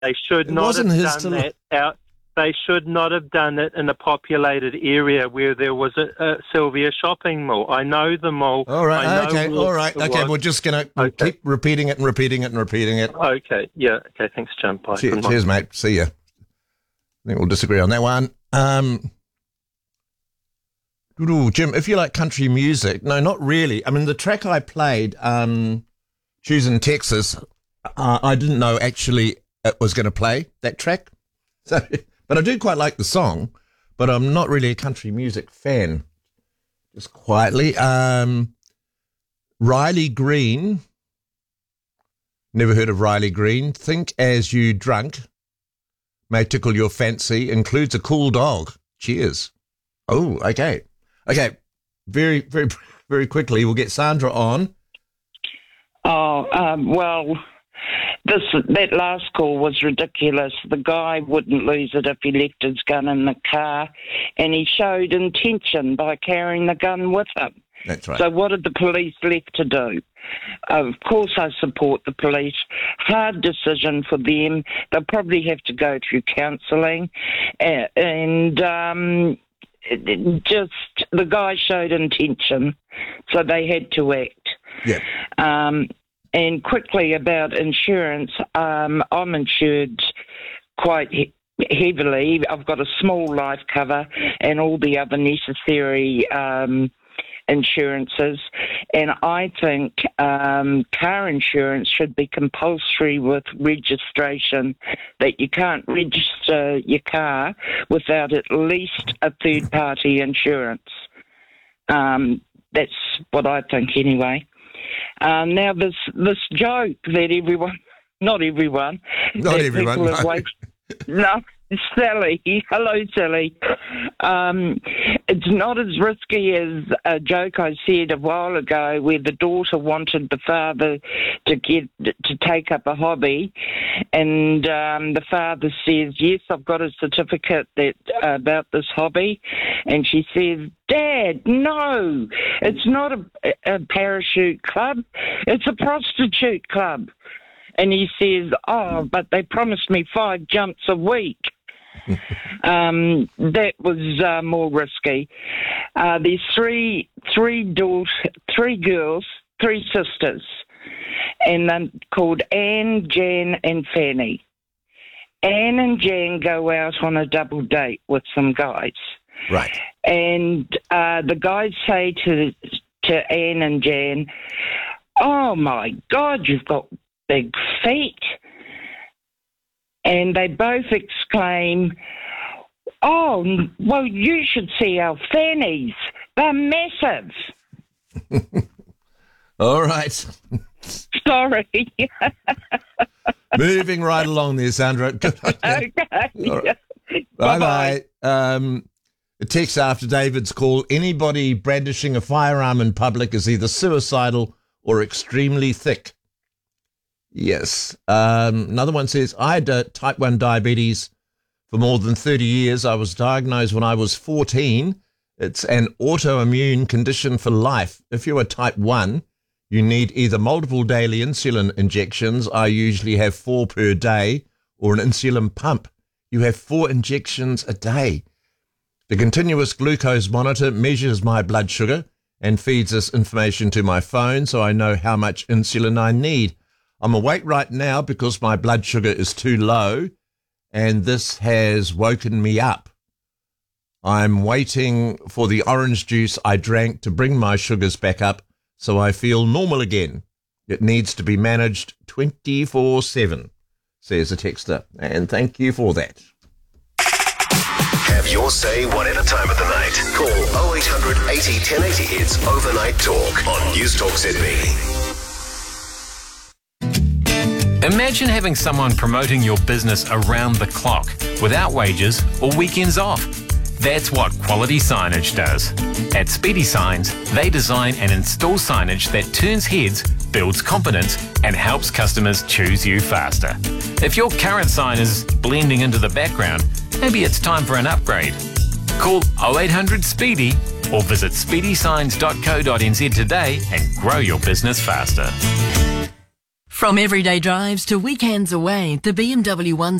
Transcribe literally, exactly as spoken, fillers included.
They should It not wasn't have his done to that out. They should not have done it in a populated area where there was a, a Sylvia shopping mall. I know the mall. All right, I know okay, where all right, it okay. was. We're just going to Okay. keep repeating it and repeating it and repeating it. Okay, yeah, okay, thanks, Jim. Bye. Cheers, Good night. cheers, mate. See ya. I think we'll disagree on that one. Um, ooh, Jim, if you like country music, no, not really. I mean, the track I played, um, Choosing Texas, uh, I didn't know actually it was going to play that track. So, but I do quite like the song, but I'm not really a country music fan. Just quietly. Um, Riley Green. Never heard of Riley Green. Think As You Drunk. May tickle your fancy. Includes a cool dog. Cheers. Oh, okay. Okay. Very, very, very quickly, we'll get Sandra on. Oh, um, well, this that last call was ridiculous. The guy wouldn't lose it if he left his gun in the car, and he showed intention by carrying the gun with him. That's right. So what did the police left to do? Of course I support the police. Hard decision for them. They'll probably have to go through counselling. And um, it, it just the guy showed intention, so they had to act. Yeah. Um, and quickly about insurance, um, I'm insured quite he- heavily. I've got a small life cover and all the other necessary um, insurances. And I think um, car insurance should be compulsory with registration, that you can't register your car without at least a third-party insurance. Um, that's what I think anyway. Um, now, this this joke that everyone, not everyone, Not that everyone, people have no. wait- no, Sally, hello, Sally. Um, it's not as risky as a joke I said a while ago where the daughter wanted the father to get to take up a hobby, and um, the father says, yes, I've got a certificate that uh, about this hobby, and she says, Dad, no, it's not a, a parachute club, it's a prostitute club. And he says, oh, but they promised me five jumps a week. um, that was uh, more risky. Uh, there's three, three, daughter, three girls, three sisters, and they're called Anne, Jan, and Fanny. Anne and Jan go out on a double date with some guys. Right. And uh, the guys say to to Anne and Jan, oh, my God, you've got big feet. And they both exclaim, oh, well, you should see our fannies. They're massive. All right. Sorry. Moving right along there, Sandra. Good on you. Okay. All right. Bye-bye. Bye-bye. Um, a text after David's call. Anybody brandishing a firearm in public is either suicidal or extremely thick. Yes. Um, another one says, I had uh, type one diabetes for more than thirty years. I was diagnosed when I was fourteen. It's an autoimmune condition for life. If you are type one, you need either multiple daily insulin injections. I usually have four per day, or an insulin pump. You have four injections a day. The continuous glucose monitor measures my blood sugar and feeds this information to my phone so I know how much insulin I need. I'm awake right now because my blood sugar is too low, and this has woken me up. I'm waiting for the orange juice I drank to bring my sugars back up so I feel normal again. It needs to be managed twenty-four seven, says the texter, and thank you for that. Have your say whatever time of the night. Call oh eight hundred eighty ten eighty. It's Overnight Talk on News Talk Sydney. Imagine having someone promoting your business around the clock without wages or weekends off. That's what Quality Signage does. At Speedy Signs, they design and install signage that turns heads, builds confidence, and helps customers choose you faster. If your current sign is blending into the background, maybe it's time for an upgrade. Call oh eight hundred SPEEDY or visit speedy signs dot co dot n z today and grow your business faster. From everyday drives to weekends away, the B M W one